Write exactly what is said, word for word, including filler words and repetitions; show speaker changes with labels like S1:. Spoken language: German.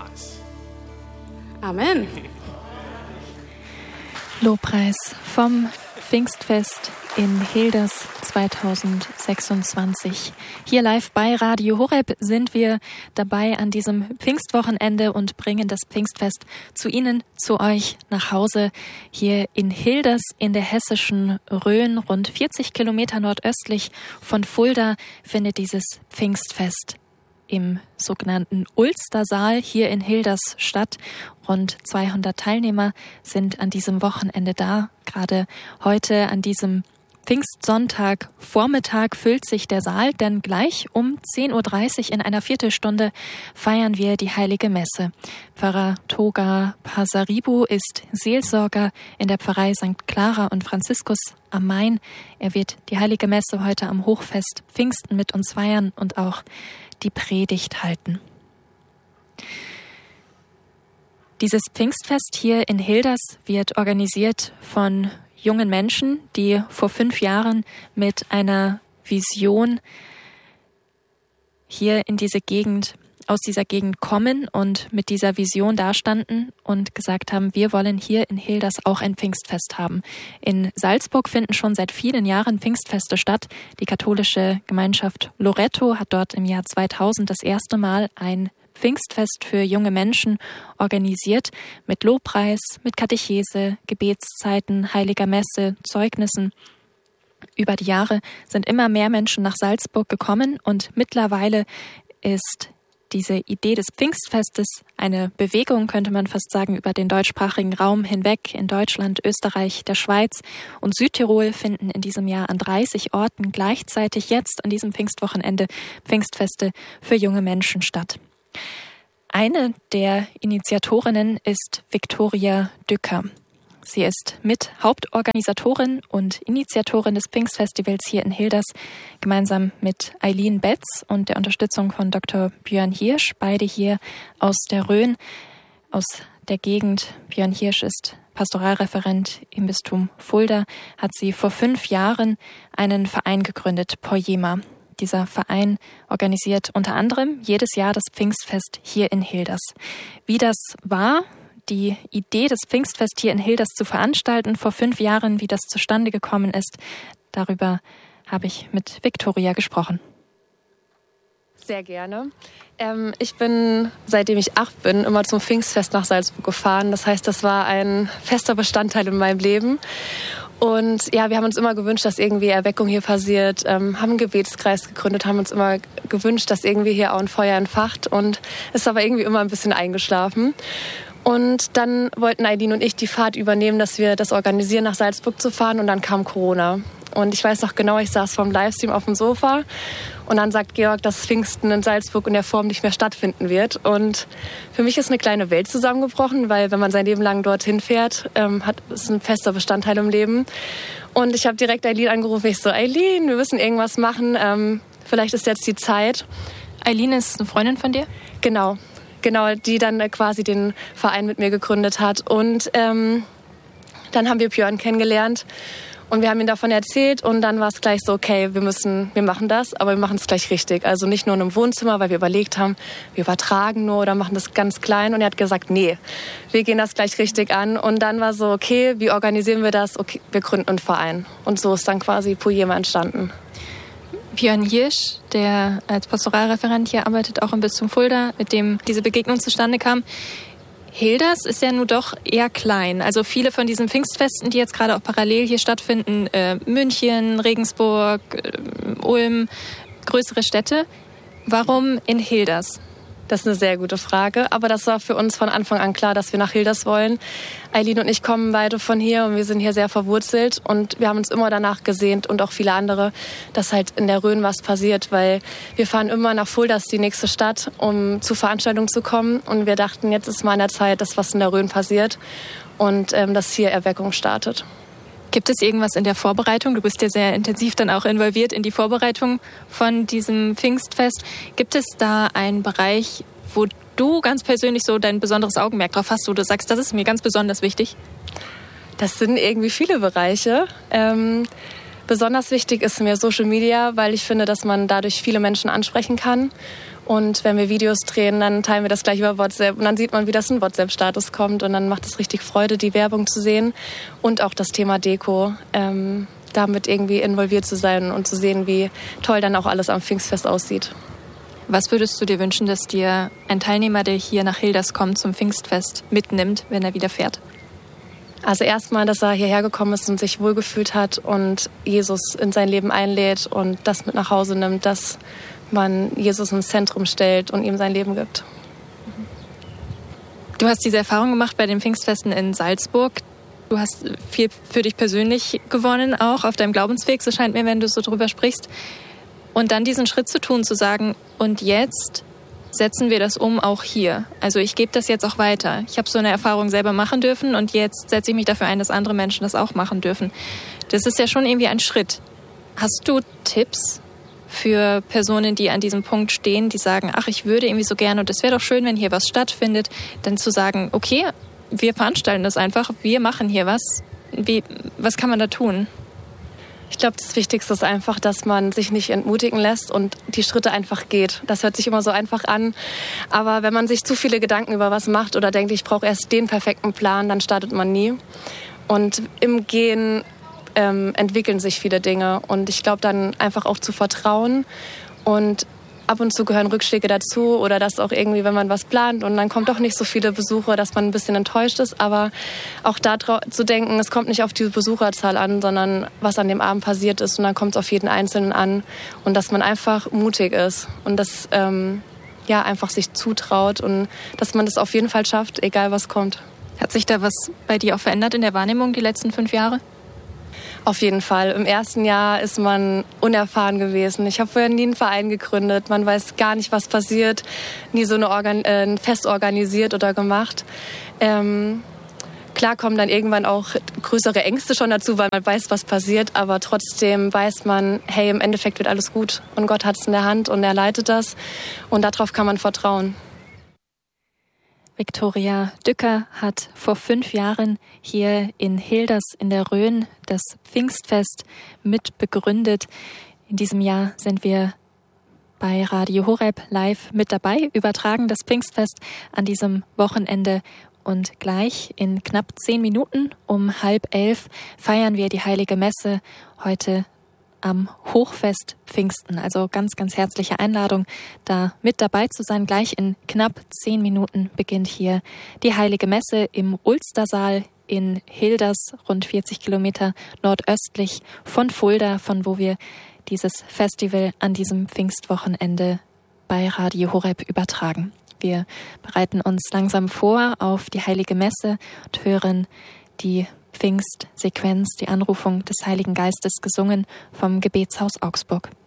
S1: Amen.
S2: Lobpreis vom Pfingstfest in Hilders zweitausendsechsundzwanzig. Hier live bei Radio Horeb sind wir dabei an diesem Pfingstwochenende und bringen das Pfingstfest zu Ihnen, zu euch nach Hause. Hier in Hilders in der hessischen Rhön, rund vierzig Kilometer nordöstlich von Fulda, findet dieses Pfingstfest im sogenannten Ulstersaal hier in Hilders statt. Rund zweihundert Teilnehmer sind an diesem Wochenende da. Gerade heute an diesem Pfingstsonntag Vormittag füllt sich der Saal, denn gleich um zehn Uhr dreißig in einer Viertelstunde feiern wir die Heilige Messe. Pfarrer Toga Pasaribu ist Seelsorger in der Pfarrei Sankt Clara und Franziskus am Main. Er wird die Heilige Messe heute am Hochfest Pfingsten mit uns feiern und auch die Predigt halten. Dieses Pfingstfest hier in Hilders wird organisiert von jungen Menschen, die vor fünf Jahren mit einer Vision hier in diese Gegend, aus dieser Gegend kommen und mit dieser Vision dastanden und gesagt haben, wir wollen hier in Hilders auch ein Pfingstfest haben. In Salzburg finden schon seit vielen Jahren Pfingstfeste statt. Die katholische Gemeinschaft Loretto hat dort im Jahr zweitausend das erste Mal ein Pfingstfest für junge Menschen organisiert, mit Lobpreis, mit Katechese, Gebetszeiten, heiliger Messe, Zeugnissen. Über die Jahre sind immer mehr Menschen nach Salzburg gekommen und mittlerweile ist diese Idee des Pfingstfestes eine Bewegung, könnte man fast sagen, über den deutschsprachigen Raum hinweg. In Deutschland, Österreich, der Schweiz und Südtirol finden in diesem Jahr an dreißig Orten gleichzeitig jetzt an diesem Pfingstwochenende Pfingstfeste für junge Menschen statt. Eine der Initiatorinnen ist Viktoria Dücker. Sie ist mit Hauptorganisatorin und Initiatorin des Pfingstfestivals hier in Hilders, gemeinsam mit Eileen Betz und der Unterstützung von Doktor Björn Hirsch, beide hier aus der Rhön, aus der Gegend. Björn Hirsch ist Pastoralreferent im Bistum Fulda, hat sie vor fünf Jahren einen Verein gegründet, Poiema. Dieser Verein organisiert unter anderem jedes Jahr das Pfingstfest hier in Hilders. Wie das war, die Idee, das Pfingstfest hier in Hilders zu veranstalten, vor fünf Jahren, wie das zustande gekommen ist, darüber habe ich mit Viktoria gesprochen.
S3: Sehr gerne. Ähm, ich bin, seitdem ich acht bin, immer zum Pfingstfest nach Salzburg gefahren. Das heißt, das war ein fester Bestandteil in meinem Leben. Und ja, wir haben uns immer gewünscht, dass irgendwie Erweckung hier passiert, ähm, haben einen Gebetskreis gegründet, haben uns immer gewünscht, dass irgendwie hier auch ein Feuer entfacht und ist aber irgendwie immer ein bisschen eingeschlafen. Und dann wollten Eileen und ich die Fahrt übernehmen, dass wir das organisieren, nach Salzburg zu fahren und dann kam Corona. Und ich weiß noch genau, ich saß vorm Livestream auf dem Sofa und dann sagt Georg, dass Pfingsten in Salzburg in der Form nicht mehr stattfinden wird. Und für mich ist eine kleine Welt zusammengebrochen, weil wenn man sein Leben lang dorthin fährt, ähm, hat es ein fester Bestandteil im Leben. Und ich habe direkt Eileen angerufen, ich so, Eileen, wir müssen irgendwas machen, ähm, vielleicht ist jetzt die Zeit.
S2: Eileen ist eine Freundin von dir?
S3: Genau, genau, die dann quasi den Verein mit mir gegründet hat. Und ähm, dann haben wir Björn kennengelernt. Und wir haben ihm davon erzählt und dann war es gleich so, okay, wir müssen, wir machen das, aber wir machen es gleich richtig. Also nicht nur in einem Wohnzimmer, weil wir überlegt haben, wir übertragen nur oder machen das ganz klein. Und er hat gesagt, nee, wir gehen das gleich richtig an. Und dann war so, okay, wie organisieren wir das? Okay, wir gründen einen Verein. Und so ist dann quasi Poiema entstanden.
S2: Björn Hirsch, der als Pastoralreferent hier arbeitet, auch im Bistum Fulda, mit dem diese Begegnung zustande kam. Hilders ist ja nun doch eher klein. Also viele von diesen Pfingstfesten, die jetzt gerade auch parallel hier stattfinden, äh, München, Regensburg, äh, Ulm, größere Städte. Warum in Hilders?
S3: Das ist eine sehr gute Frage, aber das war für uns von Anfang an klar, dass wir nach Hilders wollen. Eileen und ich kommen beide von hier und wir sind hier sehr verwurzelt und wir haben uns immer danach gesehnt und auch viele andere, dass halt in der Rhön was passiert, weil wir fahren immer nach Fulda, das ist die nächste Stadt, um zur Veranstaltung zu kommen und wir dachten, jetzt ist mal an der Zeit, dass was in der Rhön passiert und ähm, dass hier Erweckung startet.
S2: Gibt es irgendwas in der Vorbereitung? Du bist ja sehr intensiv dann auch involviert in die Vorbereitung von diesem Pfingstfest. Gibt es da einen Bereich, wo du ganz persönlich so dein besonderes Augenmerk drauf hast, wo du sagst, das ist mir ganz besonders wichtig?
S3: Das sind irgendwie viele Bereiche. Ähm, besonders wichtig ist mir Social Media, weil ich finde, dass man dadurch viele Menschen ansprechen kann. Und wenn wir Videos drehen, dann teilen wir das gleich über WhatsApp. Und dann sieht man, wie das in WhatsApp-Status kommt. Und dann macht es richtig Freude, die Werbung zu sehen. Und auch das Thema Deko, ähm, damit irgendwie involviert zu sein und zu sehen, wie toll dann auch alles am Pfingstfest aussieht.
S2: Was würdest du dir wünschen, dass dir ein Teilnehmer, der hier nach Hilders kommt, zum Pfingstfest mitnimmt, wenn er wieder fährt?
S3: Also erstmal, dass er hierher gekommen ist und sich wohlgefühlt hat und Jesus in sein Leben einlädt und das mit nach Hause nimmt, dass man Jesus ins Zentrum stellt und ihm sein Leben gibt.
S2: Du hast diese Erfahrung gemacht bei den Pfingstfesten in Salzburg. Du hast viel für dich persönlich gewonnen, auch auf deinem Glaubensweg, so scheint mir, wenn du so drüber sprichst. Und dann diesen Schritt zu tun, zu sagen, und jetzt setzen wir das um auch hier. Also ich gebe das jetzt auch weiter. Ich habe so eine Erfahrung selber machen dürfen und jetzt setze ich mich dafür ein, dass andere Menschen das auch machen dürfen. Das ist ja schon irgendwie ein Schritt. Hast du Tipps für Personen, die an diesem Punkt stehen, die sagen, ach, ich würde irgendwie so gerne und es wäre doch schön, wenn hier was stattfindet, dann zu sagen, okay, wir veranstalten das einfach, wir machen hier was. Wie, was kann man da tun?
S3: Ich glaube, das Wichtigste ist einfach, dass man sich nicht entmutigen lässt und die Schritte einfach geht. Das hört sich immer so einfach an. Aber wenn man sich zu viele Gedanken über was macht oder denkt, ich brauche erst den perfekten Plan, dann startet man nie. Und im Gehen ähm, entwickeln sich viele Dinge. Und ich glaube dann einfach auch zu vertrauen. Und ab und zu gehören Rückschläge dazu oder dass auch irgendwie, wenn man was plant und dann kommen doch nicht so viele Besucher, dass man ein bisschen enttäuscht ist. Aber auch da zu denken, es kommt nicht auf die Besucherzahl an, sondern was an dem Abend passiert ist. Und dann kommt es auf jeden Einzelnen an. Und dass man einfach mutig ist und dass ähm, ja, einfach sich zutraut und dass man das auf jeden Fall schafft, egal was kommt.
S2: Hat sich da was bei dir auch verändert in der Wahrnehmung die letzten fünf Jahre?
S3: Auf jeden Fall. Im ersten Jahr ist man unerfahren gewesen. Ich habe vorher nie einen Verein gegründet. Man weiß gar nicht, was passiert. Nie so eine Organ- äh, ein Fest organisiert oder gemacht. Ähm, klar kommen dann irgendwann auch größere Ängste schon dazu, weil man weiß, was passiert. Aber trotzdem weiß man, hey, im Endeffekt wird alles gut. Und Gott hat es in der Hand und er leitet das. Und darauf kann man vertrauen.
S2: Viktoria Dücker hat vor fünf Jahren hier in Hilders in der Rhön das Pfingstfest mit begründet. In diesem Jahr sind wir bei Radio Horeb live mit dabei, übertragen das Pfingstfest an diesem Wochenende. Und gleich in knapp zehn Minuten um halb elf feiern wir die Heilige Messe heute am Hochfest Pfingsten. Also ganz, ganz herzliche Einladung, da mit dabei zu sein. Gleich in knapp zehn Minuten beginnt hier die Heilige Messe im Ulstersaal in Hilders, rund vierzig Kilometer nordöstlich von Fulda, von wo wir dieses Festival an diesem Pfingstwochenende bei Radio Horeb übertragen. Wir bereiten uns langsam vor auf die Heilige Messe und hören die Pfingstsequenz, die Anrufung des Heiligen Geistes, gesungen vom Gebetshaus Augsburg.